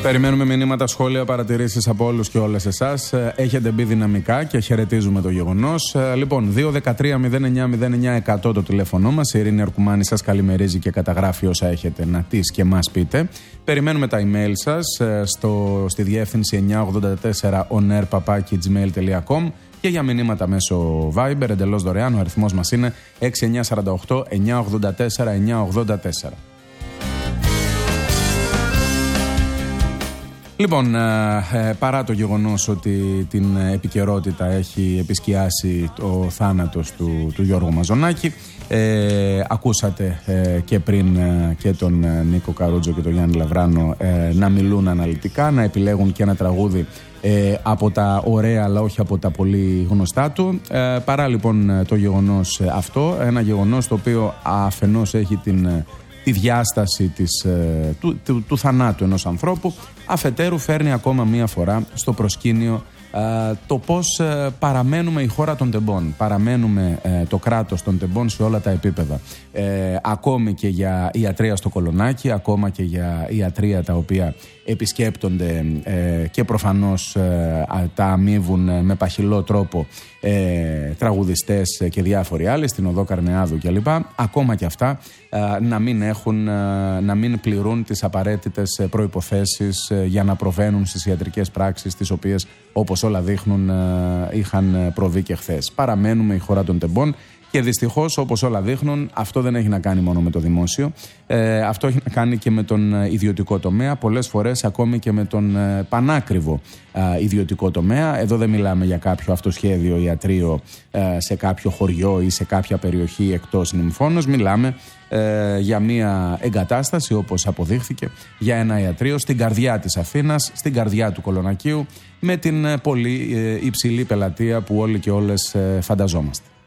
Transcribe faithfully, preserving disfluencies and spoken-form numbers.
Περιμένουμε μηνύματα, σχόλια, παρατηρήσεις από όλους και όλες εσάς. Έχετε μπει δυναμικά και χαιρετίζουμε το γεγονός. Λοιπόν, δύο ένα τρία μηδέν εννιά μηδέν εννιά εκατό το τηλέφωνο μας. Η Ειρήνη Αρκουμάνη σας καλημερίζει και καταγράφει όσα έχετε να τις και μας πείτε. Περιμένουμε τα email σας στο, στη διεύθυνση εννιά ογδόντα τέσσερα onair παπάκι gmail τελεία com και για μηνύματα μέσω Viber εντελώς δωρεάν. Ο αριθμός μας είναι έξι εννιά τέσσερα οκτώ εννιά ογδόντα τέσσερα εννιά ογδόντα τέσσερα. Λοιπόν, ε, παρά το γεγονός ότι την επικαιρότητα έχει επισκιάσει το θάνατος του, του Γιώργου Μαζονάκη, ε, ακούσατε ε, και πριν ε, και τον ε, Νίκο Καρούτζο και τον Γιάννη Λαβράνο ε, να μιλούν αναλυτικά, να επιλέγουν και ένα τραγούδι ε, από τα ωραία αλλά όχι από τα πολύ γνωστά του. Ε, παρά λοιπόν το γεγονός αυτό, ένα γεγονός το οποίο αφενός έχει την... τη διάσταση της, του, του, του θανάτου ενός ανθρώπου, αφετέρου φέρνει ακόμα μία φορά στο προσκήνιο ε, το πώς ε, παραμένουμε η χώρα των τεμπών, παραμένουμε ε, το κράτος των τεμπών σε όλα τα επίπεδα, ε, ακόμη και για ιατρεία στο Κολονάκι, ακόμα και για ιατρεία τα οποία επισκέπτονται ε, και προφανώς ε, τα αμείβουν με παχυλό τρόπο ε, τραγουδιστές και διάφοροι άλλοι στην οδό Καρνεάδου κλπ. Ακόμα και αυτά ε, να μην έχουν, ε, να μην πληρούν τις απαραίτητες προϋποθέσεις ε, για να προβαίνουν στις ιατρικές πράξεις, τις οποίες όπως όλα δείχνουν ε, είχαν προβεί και χθες. Παραμένουμε η χώρα των τεμπών. Και δυστυχώς, όπως όλα δείχνουν, αυτό δεν έχει να κάνει μόνο με το δημόσιο. Ε, αυτό έχει να κάνει και με τον ιδιωτικό τομέα. Πολλές φορές ακόμη και με τον ε, πανάκριβο ε, ιδιωτικό τομέα. Εδώ δεν μιλάμε για κάποιο αυτοσχέδιο ιατρείο ε, σε κάποιο χωριό ή σε κάποια περιοχή εκτός Νυμφώνος. Μιλάμε ε, για μια εγκατάσταση, όπως αποδείχθηκε, για ένα ιατρείο στην καρδιά της Αθήνας, στην καρδιά του Κολονακίου, με την ε, πολύ ε, υψηλή πελατεία που όλοι και όλες ε, φανταζόμαστε.